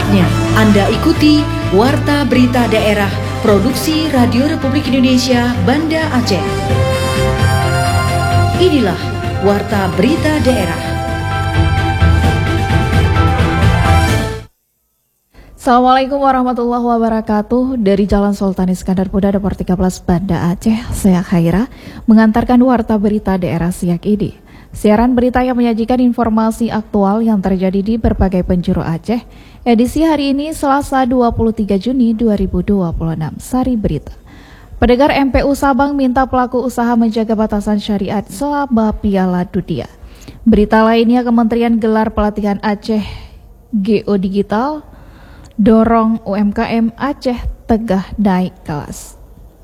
Saatnya Anda ikuti Warta Berita Daerah Produksi Radio Republik Indonesia Banda Aceh. Inilah Warta Berita Daerah. Assalamualaikum warahmatullahi wabarakatuh. Dari Jalan Sultan Iskandar Muda Depok 13 Banda Aceh, saya Khaira mengantarkan Warta Berita Daerah siang ini. Siaran berita yang menyajikan informasi aktual yang terjadi di berbagai penjuru Aceh. Edisi hari ini Selasa 23 Juni 2026. Sari berita. Pendengar MPU Sabang minta pelaku usaha menjaga batasan syariat selama Piala Dunia. Berita lainnya, Kementerian gelar pelatihan Aceh Geo Digital dorong UMKM Aceh Tegah naik kelas.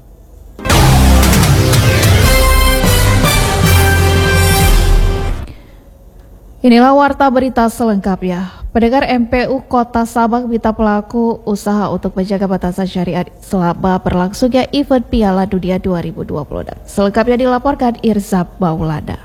Inilah warta berita selengkapnya. Pendengar, MPU Kota Sabang minta pelaku usaha untuk menjaga batasan syariat selama berlangsungnya event Piala Dunia 2026. Selengkapnya dilaporkan Irza Maulana.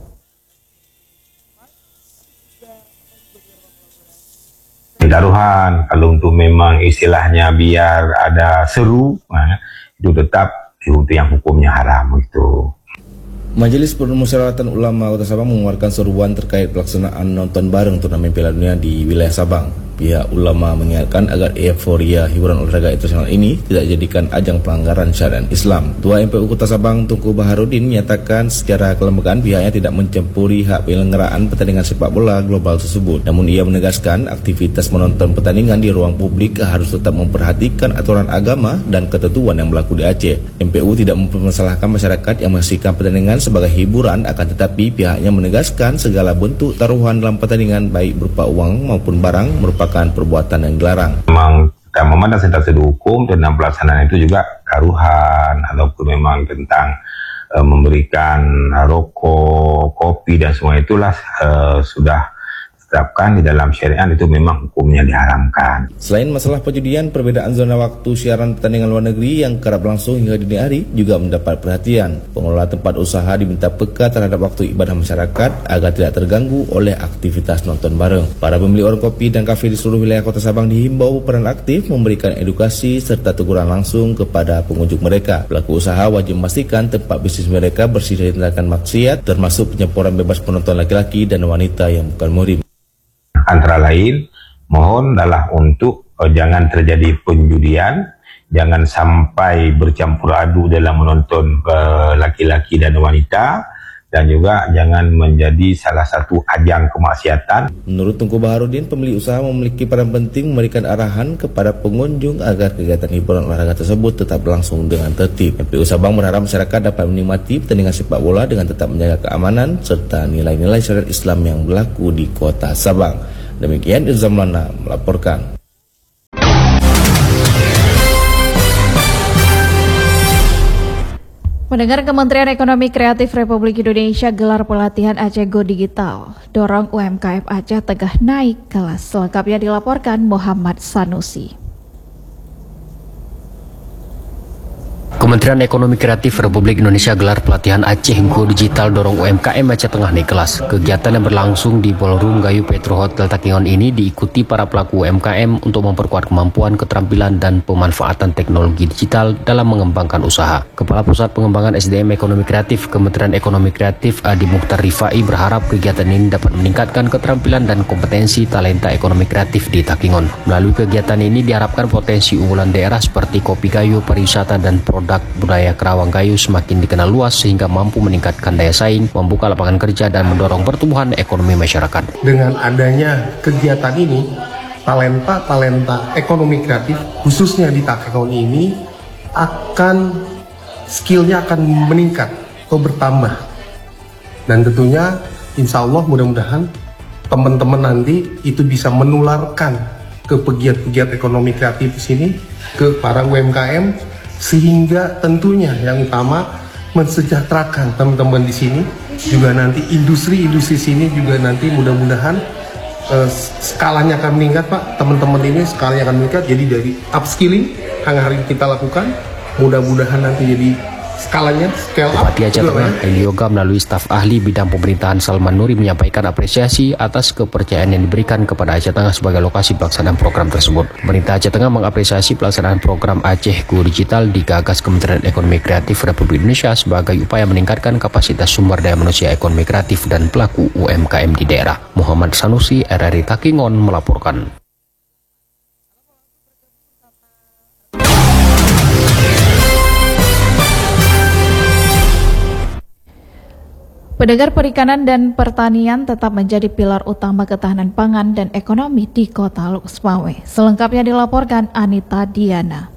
Taruhan kalau untuk memang istilahnya biar ada seru, itu tetap untuk yang hukumnya haram itu. Majelis Permusyawaratan Ulama Kota Sabang mengeluarkan seruan terkait pelaksanaan nonton bareng turnamen Piala Dunia di wilayah Sabang. Pihak ulama mengingatkan agar euforia hiburan olahraga internasional ini tidak dijadikan ajang pelanggaran syariat Islam. Ketua MPU Kota Sabang Tunku Baharudin menyatakan secara kelembagaan pihaknya tidak mencampuri hak penyelenggaraan pertandingan sepak bola global tersebut. Namun ia menegaskan aktivitas menonton pertandingan di ruang publik harus tetap memperhatikan aturan agama dan ketentuan yang berlaku di Aceh. MPU tidak mempermasalahkan masyarakat yang menyaksikan pertandingan sebagai hiburan, akan tetapi pihaknya menegaskan segala bentuk taruhan dalam pertandingan baik berupa uang maupun barang merupakan perbuatan yang dilarang. Memang kita memandang sensasi hukum tentang pelaksanaan itu juga taruhan ataupun memang tentang memberikan rokok, kopi dan semua itulah sudah ditetapkan di dalam syariat, itu memang hukumnya diharamkan. Selain masalah perjudian, perbedaan zona waktu siaran pertandingan luar negeri yang kerap berlangsung hingga dini hari juga mendapat perhatian. Pengelola tempat usaha diminta peka terhadap waktu ibadah masyarakat agar tidak terganggu oleh aktivitas nonton bareng. Para pemilik warung kopi dan kafe di seluruh wilayah Kota Sabang dihimbau peran aktif memberikan edukasi serta teguran langsung kepada pengunjung mereka. Pelaku usaha wajib memastikan tempat bisnis mereka bersih dari tindakan maksiat, termasuk penyemprotan bebas penonton laki-laki dan wanita yang bukan muhrim. Antara lain, mohon adalah untuk jangan terjadi penjudian, jangan sampai bercampur aduk dalam menonton laki-laki dan wanita, dan juga jangan menjadi salah satu ajang kemaksiatan. Menurut Tunku Baharudin, pemilik usaha memiliki peran penting memberikan arahan kepada pengunjung agar kegiatan hiburan olahraga tersebut tetap berlangsung dengan tertib. MPU Sabang berharap masyarakat dapat menikmati pertandingan sepak bola dengan tetap menjaga keamanan serta nilai-nilai syariat Islam yang berlaku di Kota Sabang. Demikian Irza Maulana melaporkan. Mendengar, Kementerian Ekonomi Kreatif Republik Indonesia gelar pelatihan Aceh Go Digital, dorong UMKM Aceh Tegah naik kelas. Selengkapnya dilaporkan Muhammad Sanusi. Kementerian Ekonomi Kreatif Republik Indonesia gelar pelatihan Aceh Go Digital dorong UMKM Aceh Tengah naik kelas. Kegiatan yang berlangsung di Ballroom Gayo Petro Hotel Takengon ini diikuti para pelaku UMKM untuk memperkuat kemampuan, keterampilan, dan pemanfaatan teknologi digital dalam mengembangkan usaha. Kepala Pusat Pengembangan SDM Ekonomi Kreatif Kementerian Ekonomi Kreatif Adi Mukhtar Rifai berharap kegiatan ini dapat meningkatkan keterampilan dan kompetensi talenta ekonomi kreatif di Takengon. Melalui kegiatan ini diharapkan potensi unggulan daerah seperti kopi gayo, pariwisata, dan produk budaya Kerawang Gayo semakin dikenal luas sehingga mampu meningkatkan daya saing, membuka lapangan kerja, dan mendorong pertumbuhan ekonomi masyarakat. Dengan adanya kegiatan ini, talenta ekonomi kreatif khususnya di Takengon ini skillnya akan meningkat atau bertambah. Dan tentunya insya Allah mudah-mudahan teman-teman nanti itu bisa menularkan ke pegiat-pegiat ekonomi kreatif di sini, ke para UMKM, sehingga tentunya yang utama mensejahterakan teman-teman di sini, juga nanti industri sini juga nanti mudah-mudahan skalanya akan meningkat, Pak. Teman-teman ini skalanya akan meningkat, jadi dari upskilling yang hari kita lakukan mudah-mudahan nanti jadi skalanya, scale up. Bupati Aceh Tengah Heli Yoga melalui staf ahli bidang pemerintahan Salman Nuri menyampaikan apresiasi atas kepercayaan yang diberikan kepada Aceh Tengah sebagai lokasi pelaksanaan program tersebut. Pemerintah Aceh Tengah mengapresiasi pelaksanaan program Aceh Go Digital digagas Kementerian Ekonomi Kreatif Republik Indonesia sebagai upaya meningkatkan kapasitas sumber daya manusia ekonomi kreatif dan pelaku UMKM di daerah. Muhammad Sanusi, RRI Takingon melaporkan. Pendengar, perikanan dan pertanian tetap menjadi pilar utama ketahanan pangan dan ekonomi di Kota Luk Semawe. Selengkapnya dilaporkan Anita Diana.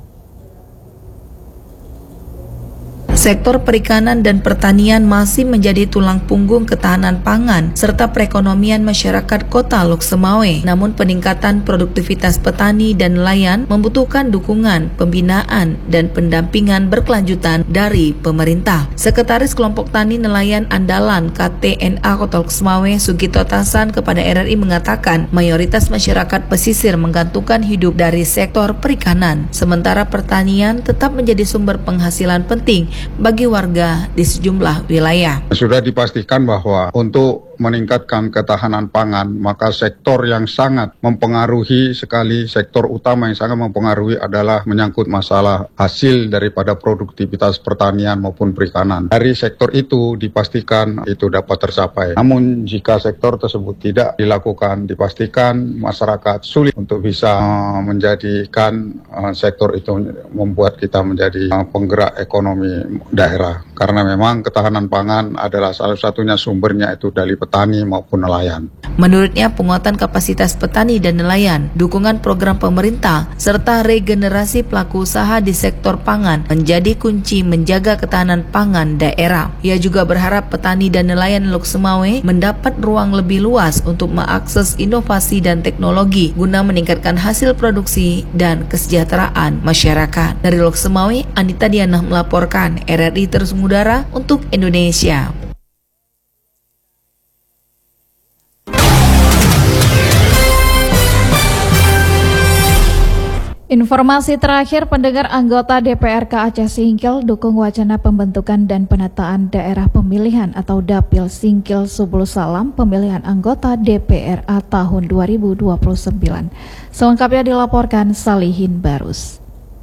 Sektor perikanan dan pertanian masih menjadi tulang punggung ketahanan pangan serta perekonomian masyarakat Kota Luk Semawe. Namun peningkatan produktivitas petani dan nelayan membutuhkan dukungan, pembinaan, dan pendampingan berkelanjutan dari pemerintah. Sekretaris Kelompok Tani Nelayan Andalan KTNA Kota Luk Semawe Sugito Tasan kepada RRI mengatakan mayoritas masyarakat pesisir menggantungkan hidup dari sektor perikanan, sementara pertanian tetap menjadi sumber penghasilan penting bagi warga di sejumlah wilayah. Sudah dipastikan bahwa untuk meningkatkan ketahanan pangan, maka sektor yang sangat mempengaruhi sekali, sektor utama yang sangat mempengaruhi adalah menyangkut masalah hasil daripada produktivitas pertanian maupun perikanan. Dari sektor itu dipastikan itu dapat tercapai. Namun jika sektor tersebut tidak dilakukan, dipastikan masyarakat sulit untuk bisa menjadikan sektor itu membuat kita menjadi penggerak ekonomi daerah. Karena memang ketahanan pangan adalah salah satunya sumbernya itu dari petani maupun nelayan. Menurutnya, penguatan kapasitas petani dan nelayan, dukungan program pemerintah, serta regenerasi pelaku usaha di sektor pangan menjadi kunci menjaga ketahanan pangan daerah. Ia juga berharap petani dan nelayan Luk Semawe mendapat ruang lebih luas untuk mengakses inovasi dan teknologi guna meningkatkan hasil produksi dan kesejahteraan masyarakat. Dari Luk Semawe, Anita Diana melaporkan, RRI terus mengudara untuk Indonesia. Informasi terakhir, pendengar, anggota DPRK Aceh Singkil dukung wacana pembentukan dan penataan daerah pemilihan atau Dapil Singkil Subul Salam pemilihan anggota DPRA tahun 2029. Selengkapnya dilaporkan Salihin Barus.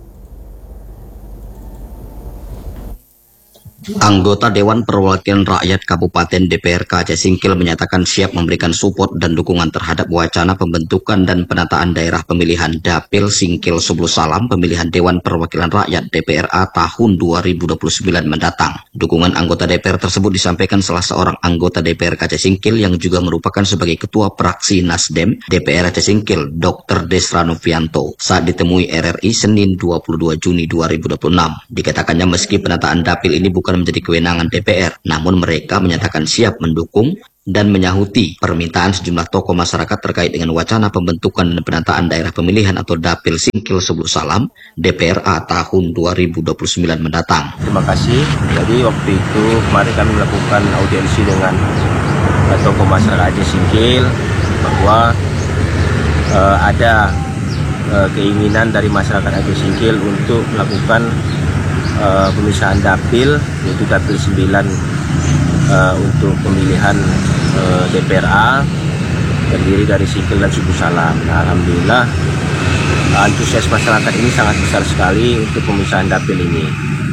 Anggota Dewan Perwakilan Rakyat Kabupaten DPRK Aceh Singkil menyatakan siap memberikan support dan dukungan terhadap wacana pembentukan dan penataan daerah pemilihan Dapil Singkil Subul Salam pemilihan Dewan Perwakilan Rakyat DPRA tahun 2029 mendatang. Dukungan anggota DPR tersebut disampaikan salah seorang anggota DPRK Aceh Singkil yang juga merupakan sebagai Ketua Praksi Nasdem DPR Aceh Singkil, Dr. Desra Novianto, saat ditemui RRI Senin 22 Juni 2026. Dikatakannya meski penataan dapil ini bukan menjadi kewenangan DPR, namun mereka menyatakan siap mendukung dan menyahuti permintaan sejumlah tokoh masyarakat terkait dengan wacana pembentukan dan penataan daerah pemilihan atau Dapil Singkil Subul Salam DPRA tahun 2029 mendatang. Terima kasih. Jadi waktu itu kemarin kami melakukan audiensi dengan tokoh masyarakat Aceh Singkil bahwa ada keinginan dari masyarakat Aceh Singkil untuk melakukan pemisahan dapil, yaitu dapil 9 untuk pemilihan DPRA terdiri dari Singkil dan Subul Salam. Nah, alhamdulillah antusias masyarakat ini sangat besar sekali untuk pemisahan dapil ini.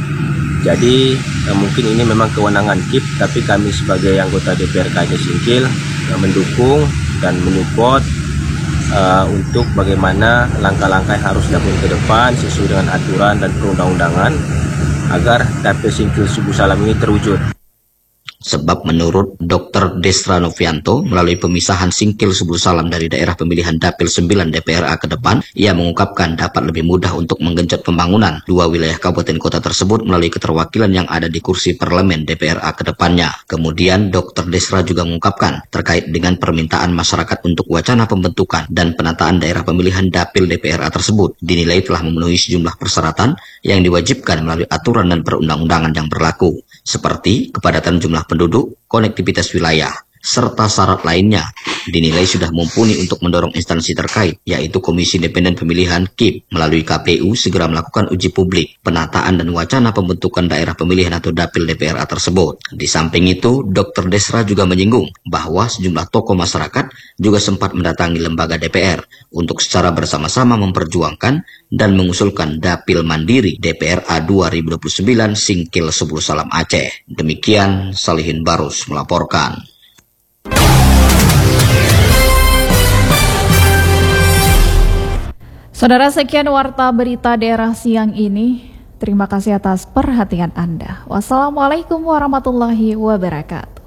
Jadi mungkin ini memang kewenangan KIP, tapi kami sebagai anggota DPRK Aceh Singkil mendukung dan menyupport untuk bagaimana langkah-langkah yang harus dilakukan ke depan sesuai dengan aturan dan perundang-undangan agar Dapil Singkil Subul Salam ini terwujud. Sebab menurut Dr. Desra Novianto, melalui pemisahan Singkil Subul Salam dari daerah pemilihan Dapil 9 DPRA ke depan, ia mengungkapkan dapat lebih mudah untuk menggenjot pembangunan dua wilayah kabupaten kota tersebut melalui keterwakilan yang ada di kursi parlemen DPRA ke depannya. Kemudian Dr. Desra juga mengungkapkan terkait dengan permintaan masyarakat untuk wacana pembentukan dan penataan daerah pemilihan Dapil DPRA tersebut dinilai telah memenuhi sejumlah persyaratan yang diwajibkan melalui aturan dan perundang-undangan yang berlaku, seperti kepadatan jumlah penduduk, konektivitas wilayah, serta syarat lainnya dinilai sudah mumpuni untuk mendorong instansi terkait, yaitu Komisi Independen Pemilihan KIP melalui KPU segera melakukan uji publik, penataan dan wacana pembentukan daerah pemilihan atau dapil DPRA tersebut. Di samping itu, Dr. Desra juga menyinggung bahwa sejumlah tokoh masyarakat juga sempat mendatangi lembaga DPR untuk secara bersama-sama memperjuangkan dan mengusulkan dapil mandiri DPRA 2029 Singkil 10 Salam Aceh. Demikian Salihin Barus melaporkan. Saudara, sekian warta berita daerah siang ini. Terima kasih atas perhatian Anda. Wassalamualaikum warahmatullahi wabarakatuh.